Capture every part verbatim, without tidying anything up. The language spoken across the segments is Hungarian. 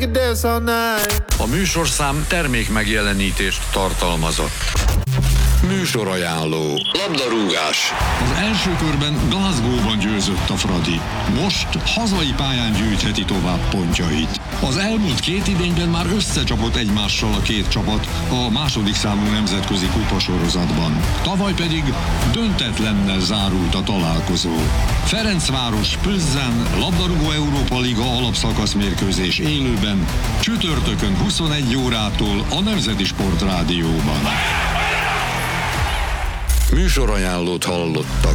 A műsorszám termék megjelenítést tartalmazott. Műsorajánló. Labdarúgás. Az első körben Glasgow-ban győzött a Fradi. Most hazai pályán gyűjtheti tovább pontjait. Az elmúlt két idényben már összecsapott egymással a két csapat a második számú nemzetközi kupasorozatban. Tavaly pedig döntetlennel zárult a találkozó. Ferencváros Plzen labdarúgó Európa Liga alapszakasz mérkőzés élőben csütörtökön huszonegy órától a Nemzeti Sport Rádióban. Műsorajánlót hallottak.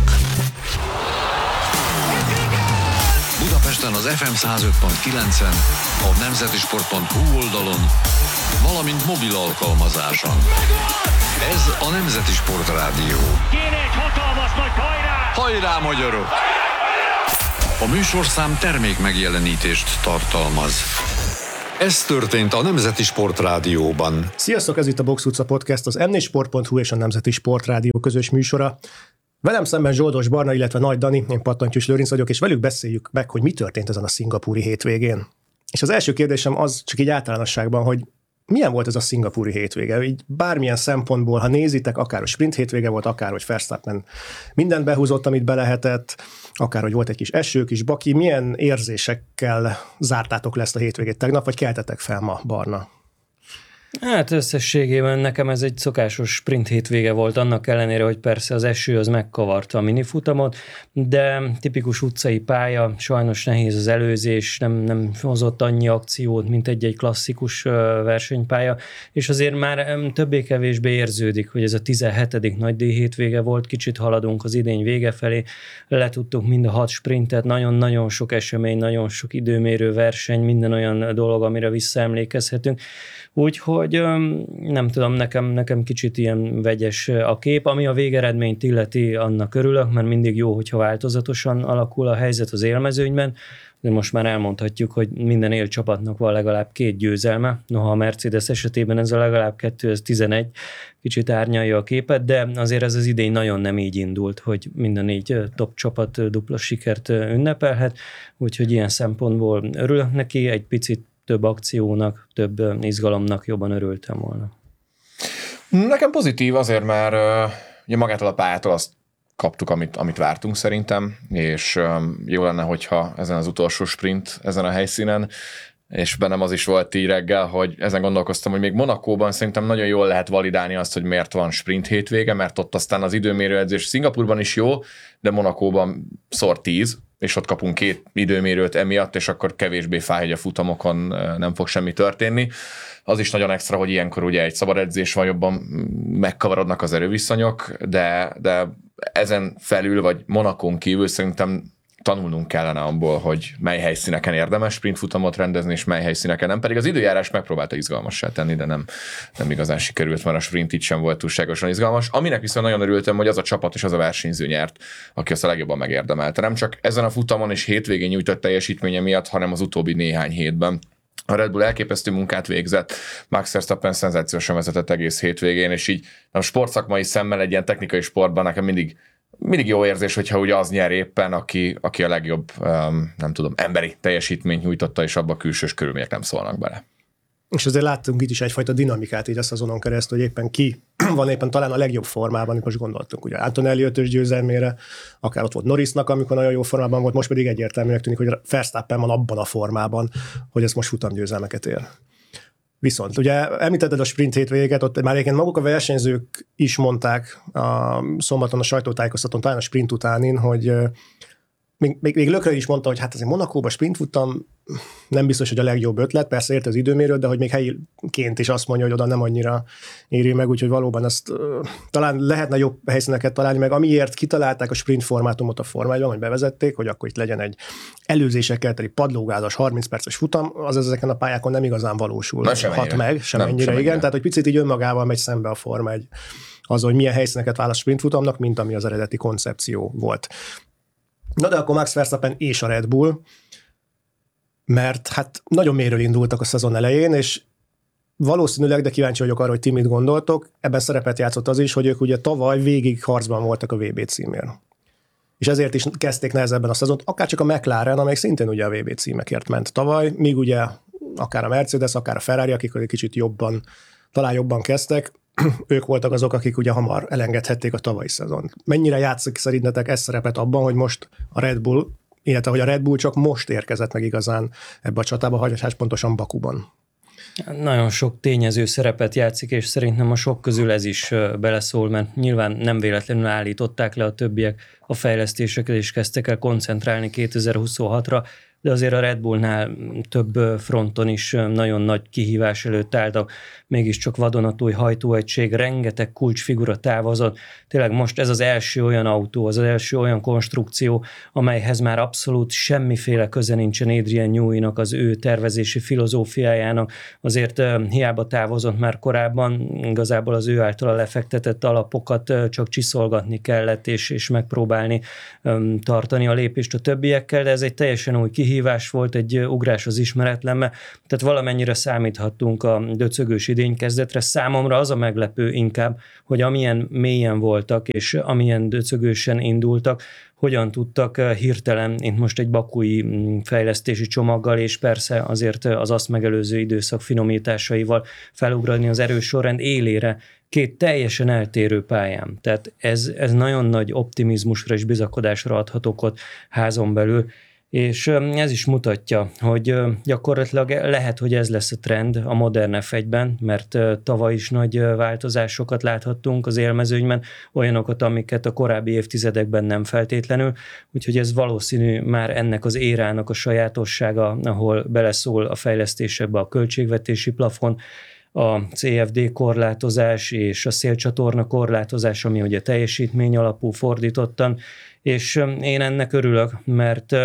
Budapesten az ef em száz öt pont kilencen, a nemzetisport pont hu oldalon, valamint mobil alkalmazáson. Ez a Nemzeti Sport Rádió. Kéne egy hatalmas nagy hajrá! Hajrá, magyarok! A műsorszám termék megjelenítést tartalmaz. Ez történt a Nemzeti Sport Rádióban. Sziasztok, ez itt a Box utca Podcast, az em négy sport pont hu és a Nemzeti Sport Rádió közös műsora. Velem szemben Zsoldos Barna, illetve Nagy Dani, én Pattantyús Lőrinc vagyok, és velük beszéljük meg, hogy mi történt ezen a szingapúri hétvégén. És az első kérdésem az, csak így általánosságban, hogy milyen volt ez a szingapúri hétvége? Így bármilyen szempontból, ha nézitek, akár a sprint hétvége volt, akár hogy Verstappen mindent behúzott, amit be lehetett, akár hogy volt egy kis eső, kis baki, milyen érzésekkel zártátok le ezt a hétvégét tegnap, vagy keltetek fel ma, Barna? Hát összességében nekem ez egy szokásos sprint hétvége volt, annak ellenére, hogy persze az eső az megkavarta a minifutamot, de tipikus utcai pálya, sajnos nehéz az előzés, nem, nem hozott annyi akciót, mint egy-egy klasszikus versenypálya, és azért már többé-kevésbé érződik, hogy ez a tizenhetedik nagydíj hétvége volt, kicsit haladunk az idény vége felé, letudtuk mind a hat sprintet, nagyon-nagyon sok esemény, nagyon sok időmérő verseny, minden olyan dolog, amire visszaemlékezhetünk. Úgyhogy nem tudom, nekem, nekem kicsit ilyen vegyes a kép. Ami a végeredményt illeti, annak örülök, mert mindig jó, hogyha változatosan alakul a helyzet az élmezőnyben, de most már elmondhatjuk, hogy minden élcsapatnak van legalább két győzelme, noha a Mercedes esetében ez a legalább kettő, ez tizenegy, kicsit árnyalja a képet, de azért ez az idény nagyon nem így indult, hogy minden négy top csapat dupla sikert ünnepelhet, úgyhogy ilyen szempontból örülök neki, egy picit több akciónak, több izgalomnak jobban örültem volna. Nekem pozitív azért, mert uh, ugye magától a pályától azt kaptuk, amit, amit vártunk szerintem, és um, jó lenne, hogyha ezen az utolsó sprint, ezen a helyszínen, és bennem az is volt így reggel, hogy ezen gondolkoztam, hogy még Monakóban szerintem nagyon jól lehet validálni azt, hogy miért van sprint hétvége, mert ott aztán az időmérőedzés Szingapurban is jó, de Monakóban szor tíz, és ott kapunk két időmérőt emiatt, és akkor kevésbé fáj, hogy a futamokon nem fog semmi történni. Az is nagyon extra, hogy ilyenkor ugye egy szabad edzés van, jobban megkavarodnak az erőviszonyok, de, de ezen felül, vagy Monakón kívül szerintem tanulnunk kellene abból, hogy mely helyszíneken érdemes sprintfutamot rendezni, és mely helyszíneken nem. Pedig az időjárás megpróbálta izgalmassá tenni, de nem, nem igazán sikerült, mert a sprint itt sem volt túlságosan izgalmas. Aminek viszont nagyon örültem, hogy az a csapat és az a versenyző nyert, aki azt a legjobban megérdemelte. Nem csak ezen a futamon és hétvégén nyújtott teljesítménye miatt, hanem az utóbbi néhány hétben. A Red Bull elképesztő munkát végzett, Max Verstappen szenzációsan vezetett egész hétvégén, és így a sportszakmai szemmel egy ilyen technikai sportban nekem mindig Mindig jó érzés, hogyha ugye az nyer éppen, aki, aki a legjobb, um, nem tudom, emberi teljesítményt nyújtotta, és abba a külsős körülmények nem szólnak bele. És azért láttunk itt is egyfajta dinamikát így a szezonon keresztül, hogy éppen ki van éppen talán a legjobb formában, itt most gondoltunk ugye Antonelli ötös győzelmére, akár ott volt Norrisnak, amikor nagyon jó formában volt, most pedig egyértelműnek tűnik, hogy Verstappen van abban a formában, hogy ez most futamgyőzelmeket ér. Viszont ugye említetted a sprint hétvéget, ott már egyébként maguk a versenyzők is mondták a szombaton a sajtótájékoztatón, talán a sprint utánin, hogy még, még, még Lökre is mondta, hogy hát azért Monakóban sprint futam nem biztos, hogy a legjobb ötlet, persze érte az időmérőt, de hogy még helyiként is azt mondja, hogy oda nem annyira éri meg, úgyhogy valóban ezt uh, talán lehetne jobb helyszíneket találni, meg amiért kitalálták a sprint formátumot a Forma egyben, hogy bevezették, hogy akkor itt legyen egy előzésekkel teli padlógázas harminc perces futam, az ezeken a pályákon nem igazán valósul. Na, sem hat ennyire. meg, sem nem, ennyire, sem igen, ennyire. tehát hogy picit így önmagával megy szembe a Forma egy az, hogy milyen helyszíneket választ sprintfutamnak, mint ami az eredeti koncepció volt. Na de akkor Max Verstappen és a Red Bull, mert hát nagyon mélyről indultak a szezon elején, és valószínűleg, de kíváncsi vagyok arra, hogy ti mit gondoltok, ebben szerepet játszott az is, hogy ők ugye tavaly végig harcban voltak a vé bé címért. És ezért is kezdték nehezebben a szezont, akár csak a McLaren, amely szintén ugye a vé bé címekért ment tavaly, míg ugye akár a Mercedes, akár a Ferrari, akik egy kicsit jobban, talán jobban kezdtek, ők voltak azok, akik ugye hamar elengedhették a tavalyi szezont. Mennyire játszik szerintetek ez szerepet abban, hogy most a Red Bull, illetve hogy a Red Bull csak most érkezett meg igazán ebbe a csatába, hagyatás pontosan Bakuban? Nagyon sok tényező szerepet játszik, és szerintem a sok közül ez is beleszól, mert nyilván nem véletlenül állították le a többiek a fejlesztéseket, és kezdtek el koncentrálni kétezer-huszonhatra, de azért a Red Bullnál több fronton is nagyon nagy kihívás előtt álltak, mégiscsak vadonatúj hajtóegység, rengeteg kulcsfigura távozott. Tényleg most ez az első olyan autó, az az első olyan konstrukció, amelyhez már abszolút semmiféle köze nincsen Adrian Newey-nak, az ő tervezési filozófiájának. Azért hiába távozott már korábban, igazából az ő általa lefektetett alapokat csak csiszolgatni kellett, és, és megpróbálni tartani a lépést a többiekkel, de ez egy teljesen új kihívás volt, egy ugrás az ismeretlenbe, tehát valamennyire számíthattunk a döcögős idénykezdetre. Számomra az a meglepő inkább, hogy amilyen mélyen voltak, és amilyen döcögősen indultak, hogyan tudtak hirtelen, itt most egy bakui fejlesztési csomaggal, és persze azért az azt megelőző időszak finomításaival felugrani az erős sorrend élére két teljesen eltérő pályán. Tehát ez, ez nagyon nagy optimizmusra és bizakodásra adhat okot házon belül, és ez is mutatja, hogy gyakorlatilag lehet, hogy ez lesz a trend a modern ef egyben, mert tavaly is nagy változásokat láthattunk az élmezőnyben, olyanokat, amiket a korábbi évtizedekben nem feltétlenül, úgyhogy ez valószínű már ennek az érának a sajátossága, ahol beleszól a fejlesztésekbe a költségvetési plafon, a cé ef dé korlátozás és a szélcsatorna korlátozás, ami ugye teljesítmény alapú fordítottan, és én ennek örülök, mert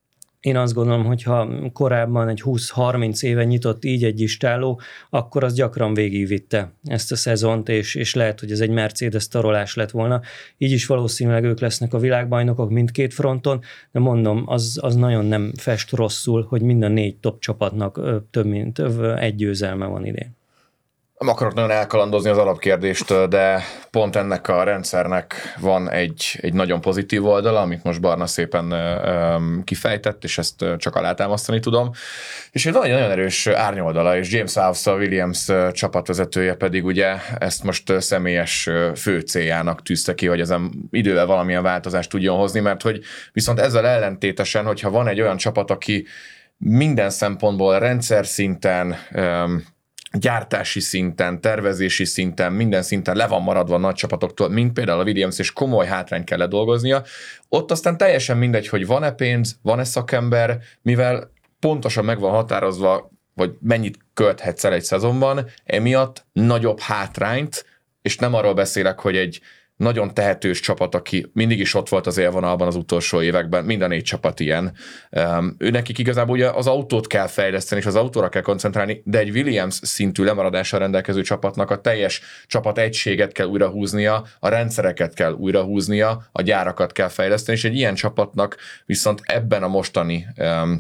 én azt gondolom, hogy ha korábban egy húsz-harminc éve nyitott így egy istáló, akkor az gyakran végigvitte ezt a szezont, és, és lehet, hogy ez egy Mercedes tarolás lett volna. Így is valószínűleg ők lesznek a világbajnokok mindkét fronton, de mondom, az, az nagyon nem fest rosszul, hogy mind a négy top csapatnak több mint egy győzelme van idén. Nem akarok nagyon elkalandozni az alapkérdést, de pont ennek a rendszernek van egy, egy nagyon pozitív oldala, amit most Barna szépen um, kifejtett, és ezt csak alátámasztani tudom. És egy nagyon, nagyon erős árnyoldala, és James Vowles, a Williams csapatvezetője pedig ugye ezt most személyes fő céljának tűzte ki, hogy ezen idővel valamilyen változást tudjon hozni, mert hogy viszont ezzel ellentétesen, hogyha van egy olyan csapat, aki minden szempontból rendszer szinten, um, gyártási szinten, tervezési szinten, minden szinten le van maradva a nagy csapatoktól, mint például a Williams, és komoly hátrányt kell ledolgoznia. Ott aztán teljesen mindegy, hogy van-e pénz, van-e szakember, mivel pontosan meg van határozva, vagy mennyit költhetsz el egy szezonban, emiatt nagyobb hátrányt, és nem arról beszélek, hogy egy nagyon tehetős csapat, aki mindig is ott volt az élvonalban az utolsó években, mind a négy csapat ilyen. Um, ő nekik igazából ugye az autót kell fejleszteni, és az autóra kell koncentrálni, de egy Williams szintű lemaradással rendelkező csapatnak a teljes csapat egységet kell újrahúznia, a rendszereket kell újrahúznia, a gyárakat kell fejleszteni, és egy ilyen csapatnak viszont ebben a mostani um,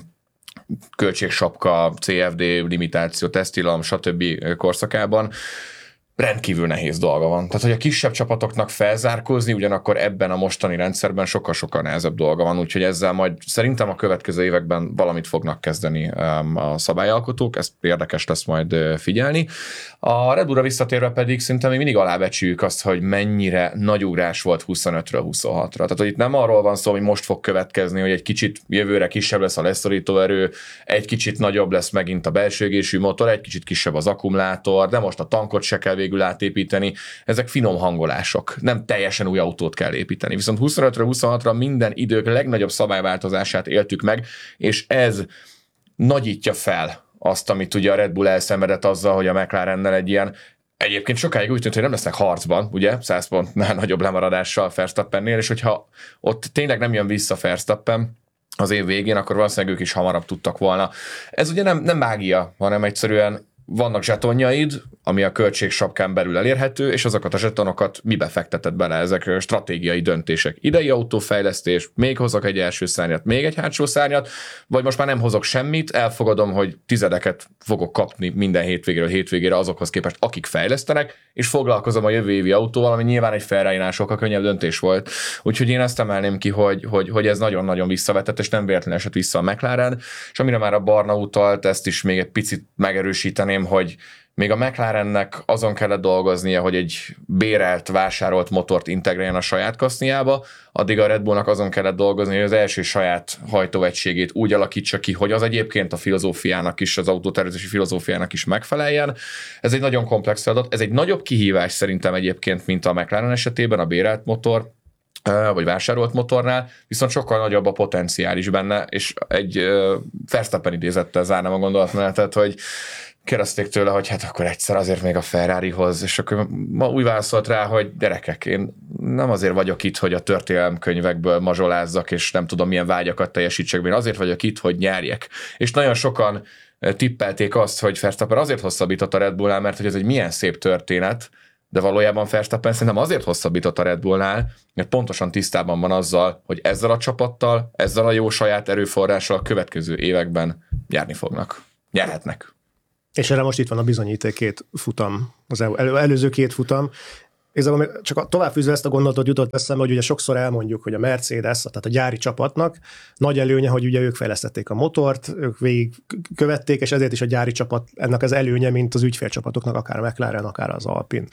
költségsapka, cé ef dé, limitáció, tesztilalom, stb. Korszakában rendkívül nehéz dolga van. Tehát, hogy a kisebb csapatoknak felzárkózni, ugyanakkor ebben a mostani rendszerben sokkal-sokkal nehezebb dolga van, úgyhogy ezzel majd szerintem a következő években valamit fognak kezdeni a szabályalkotók, ezt érdekes lesz majd figyelni. A Red Bullra visszatérve pedig szerintem még mindig alábecsüljük azt, hogy mennyire nagy ugrás volt huszonötről huszonhatra. Tehát, hogy itt nem arról van szó, hogy most fog következni, hogy egy kicsit jövőre kisebb lesz a leszorító erő, egy kicsit nagyobb lesz megint a belső égésű motor, egy kicsit kisebb az akkumulátor, de most a tankot se kell végül átépíteni. Ezek finom hangolások. Nem teljesen új autót kell építeni. Viszont huszonötről huszonhatra minden idők legnagyobb szabályváltozását éltük meg, és ez nagyítja fel azt, amit ugye a Red Bull elszenvedett azzal, hogy a McLarennel egy ilyen, egyébként sokáig úgy tűnt, hogy nem lesznek harcban, ugye, száz pontnál nagyobb lemaradással Verstappennél, és hogyha ott tényleg nem jön vissza Verstappen az év végén, akkor valószínűleg ők is hamarabb tudtak volna. Ez ugye nem, nem mágia, hanem egyszerűen vannak zsetonjaid, ami a költségsapkán belül elérhető, és azokat a zsetonokat mibe fekteted bele, ezek stratégiai döntések. Idei autófejlesztés, még hozok egy első szárnyat, még egy hátsó szárnyat, vagy most már nem hozok semmit, elfogadom, hogy tizedeket fogok kapni minden hétvégéről hétvégére azokhoz képest, akik fejlesztenek, és foglalkozom a jövő évi autóval, ami nyilván egy Ferrari-nál sokkal könnyebb döntés volt. Úgyhogy én ezt emelném ki, hogy, hogy, hogy ez nagyon-nagyon visszavetett, és nem véletlenül esett vissza a McLaren, és amire már a Barna utalt, ezt is még egy picit megerősíteném, hogy még a McLarennek azon kellett dolgoznia, hogy egy bérelt, vásárolt motort integráljon a saját kaszniába, addig a Red Bullnak azon kellett dolgozni, hogy az első saját hajtóegységét úgy alakítsa ki, hogy az egyébként a filozófiának is, az autótervezési filozófiának is megfeleljen. Ez egy nagyon komplex feladat, ez egy nagyobb kihívás szerintem egyébként, mint a McLaren esetében, a bérelt motor, vagy vásárolt motornál, viszont sokkal nagyobb a potenciál is benne, és egy uh, Verstappen idézettel zárnám a gondolatmenetet, hogy kérdezték tőle, hogy hát akkor egyszer azért még a Ferrarihoz, és akkor ma úgy válaszolt rá, hogy gyerekek, én nem azért vagyok itt, hogy a történelemkönyvekből mazsolázzak, és nem tudom milyen vágyakat teljesítsek, én azért vagyok itt, hogy nyerjek. És nagyon sokan tippelték azt, hogy Verstappen azért hosszabbított a Red Bullnál, mert hogy ez egy milyen szép történet, de valójában Verstappen szerintem azért hosszabbított a Red Bullnál, mert pontosan tisztában van azzal, hogy ezzel a csapattal, ezzel a jó saját erőforrással a következő években járni fognak. Nyerhetnek. És erre most itt van a bizonyíték két futam, az el, el, előző két futam. Igazából csak továbbfűzve ezt a gondolatot jutott eszembe, hogy ugye sokszor elmondjuk, hogy a Mercedes, tehát a gyári csapatnak nagy előnye, hogy ugye ők fejlesztették a motort, ők végig követték, és ezért is a gyári csapat ennek az előnye, mint az ügyfélcsapatoknak, akár a McLaren, akár az Alpine.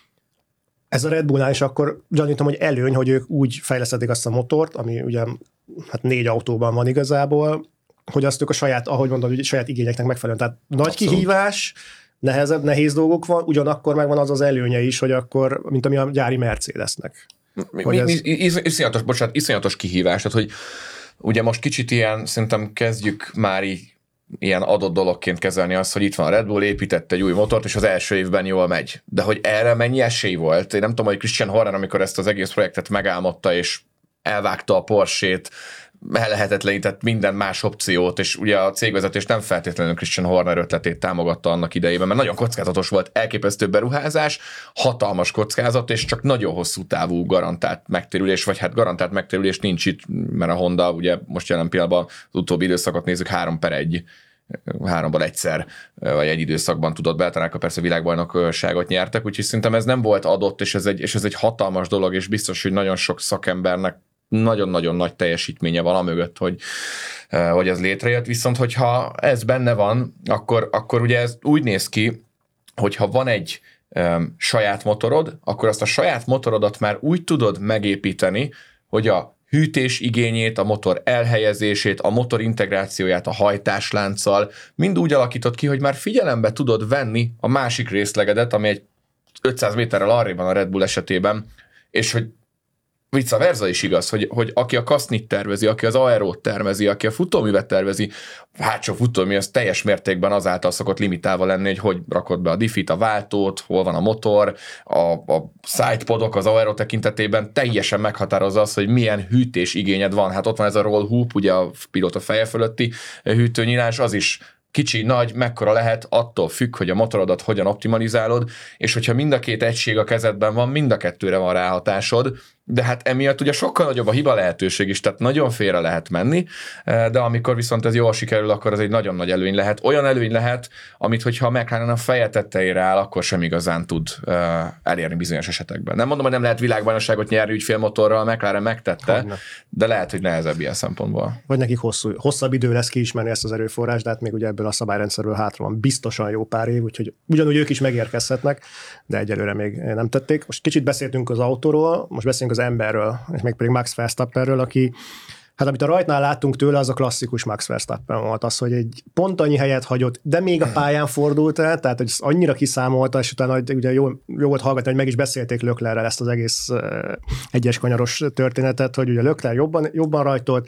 Ez a Red Bullnál is akkor gyanítom, hogy előny, hogy ők úgy fejlesztették azt a motort, ami ugye hát négy autóban van igazából, hogy azt ők a saját, ahogy mondod, hogy saját igényeknek megfelelően. Tehát nagy Abszolút. Kihívás, nehezebb, nehéz dolgok van, ugyanakkor megvan az az előnye is, hogy akkor, mint ami a gyári Mercedesnek. Mi, mi, ez... is, iszonyatos, bocsánat, iszonyatos kihívás, tehát hogy ugye most kicsit ilyen, szerintem kezdjük már így ilyen adott dologként kezelni azt, hogy itt van a Red Bull, épített egy új motort, és az első évben jól megy. De hogy erre mennyi esély volt? Én nem tudom, hogy Christian Horner, amikor ezt az egész projektet megálmodta, és elvágta a Porsche-t, ellehetetlenített minden más opciót, és ugye a cégvezetés nem feltétlenül Christian Horner ötletét támogatta annak idejében, mert nagyon kockázatos volt, elképesztő beruházás, hatalmas kockázat, és csak nagyon hosszú távú garantált megtérülés, vagy hát garantált megtérülés nincs itt, mert a Honda ugye most jelen pillanatban az utóbbi időszakot nézzük három per egy, háromban egyszer, vagy egy időszakban tudott Beltanákkal persze világbajnokságot nyertek, úgyhogy szerintem ez nem volt adott, és ez egy, és ez egy hatalmas dolog, és biztos, hogy nagyon sok szakembernek nagyon-nagyon nagy teljesítménye van amögött, hogy, hogy ez létrejött, viszont hogyha ez benne van, akkor, akkor ugye ez úgy néz ki, hogyha van egy um, saját motorod, akkor azt a saját motorodat már úgy tudod megépíteni, hogy a hűtés igényét, a motor elhelyezését, a motor integrációját a hajtáslánccal mind úgy alakított ki, hogy már figyelembe tudod venni a másik részlegedet, ami egy ötszáz méterrel arrébb van a Red Bull esetében, és hogy vice versa is igaz, hogy, hogy aki a kasznit tervezi, aki az aerót tervezi, aki a futóművet tervezi, hátsó futómű, az teljes mértékben azáltal szokott limitálva lenni, hogy hogy rakod be a diffit, a váltót, hol van a motor, a, a sidepodok az aero tekintetében teljesen meghatározza az, hogy milyen hűtés igényed van. Hát ott van ez a roll hoop, ugye a pilóta feje fölötti hűtőnyílás, az is kicsi, nagy, mekkora lehet, attól függ, hogy a motorodat hogyan optimalizálod, és hogyha mind a két egység a kezedben van, mind a kettőre van ráhatásod, de hát emiatt ugye sokkal nagyobb a hiba lehetőség is, tehát nagyon félre lehet menni, de amikor viszont ez jól sikerül, akkor az egy nagyon nagy előny lehet. Olyan előny lehet, amit hogyha a McLaren a feje tetejére áll, akkor sem igazán tud elérni bizonyos esetekben. Nem mondom, hogy nem lehet világbajnokságot nyerni ügyfélmotorral, a McLaren megtette, Hogyne. de lehet, hogy nehezebb ilyen szempontból. Vagy nekik hosszú, hosszabb idő lesz kiismerni ezt az erőforrást, de hát még ugye ebből a szabályrendszerből hátra van biztosan jó pár év, úgyhogy ugyanúgy ők is megérkezhetnek, de egyelőre még nem tették. Most kicsit beszéltünk az autóról, most beszélünk az emberről, és még pedig Max Verstappenről, aki, hát amit a rajtnál láttunk tőle, az a klasszikus Max Verstappen volt, az, hogy egy pont annyi helyet hagyott, de még a pályán fordult el, tehát hogy annyira kiszámolta, és utána ugye jó, jó volt hallgatni, hogy meg is beszélték Leclerrel ezt az egész uh, egyes kanyaros történetet, hogy ugye Leclerc jobban, jobban rajtolt,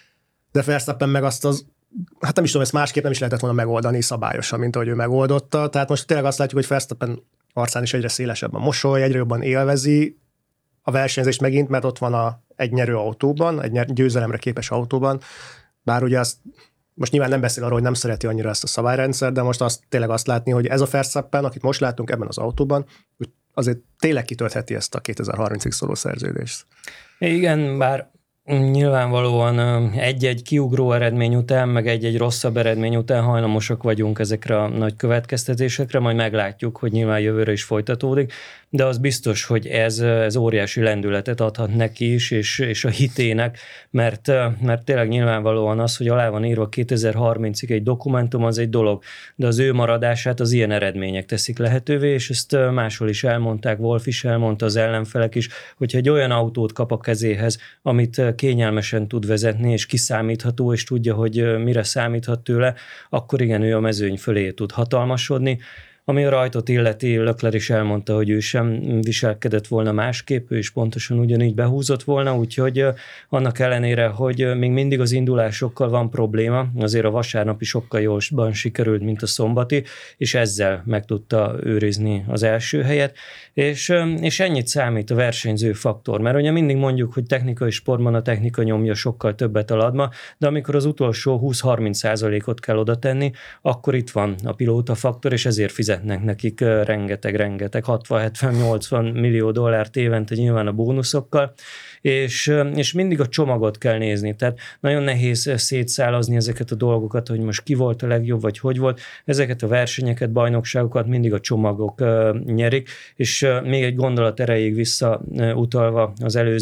de Verstappen meg azt az, hát nem is tudom, ezt másképp nem is lehetett volna megoldani szabályosan, mint ahogy ő megoldotta, tehát most tényleg azt látjuk, hogy Verstappen arcán is egyre szélesebb a mosoly, egyre jobban élvezi a versenyzést megint, mert ott van a, egy nyerő autóban, egy nyer, győzelemre képes autóban, bár ugye azt most nyilván nem beszél arról, hogy nem szereti annyira ezt a szabályrendszer, de most azt, tényleg azt látni, hogy ez a Verstappen, akit most látunk ebben az autóban, azért tényleg kitöltheti ezt a kétezer-harmincig szóló szerződést. Igen, bár nyilvánvalóan egy-egy kiugró eredmény után, meg egy-egy rosszabb eredmény után hajlamosak vagyunk ezekre a nagy következtetésekre, majd meglátjuk, hogy nyilván jövőre is folytatódik, de az biztos, hogy ez, ez óriási lendületet adhat neki is, és, és a hitének, mert, mert tényleg nyilvánvalóan az, hogy alá van írva kétezer-harmincig egy dokumentum, az egy dolog, de az ő maradását az ilyen eredmények teszik lehetővé, és ezt máshol is elmondták, Wolf is elmondta, az ellenfelek is, hogyha egy olyan autót kap a kezéhez, amit kényelmesen tud vezetni, és kiszámítható, és tudja, hogy mire számíthat tőle, akkor igen, ő a mezőny fölé tud hatalmasodni. Ami a rajtot illeti, Leclerc is elmondta, hogy ő sem viselkedett volna másképp, ő is pontosan ugyanígy behúzott volna, úgyhogy annak ellenére, hogy még mindig az indulásokkal van probléma, azért a vasárnapi sokkal jobban sikerült, mint a szombati, és ezzel meg tudta őrizni az első helyet, és, és ennyit számít a versenyző faktor, mert ugye mindig mondjuk, hogy technikai sportban a technika nyomja sokkal többet a ladba, de amikor az utolsó húsz-harminc százalékot kell oda tenni, akkor itt van a pilóta faktor, és ezért fizet nekik rengeteg-rengeteg hatvan-hetven-nyolcvan millió dollárt évente nyilván a bónuszokkal, és, és mindig a csomagot kell nézni, tehát nagyon nehéz szétszálazni ezeket a dolgokat, hogy most ki volt a legjobb, vagy hogy volt. Ezeket a versenyeket, bajnokságokat mindig a csomagok nyerik, és még egy gondolat erejéig visszautalva az előző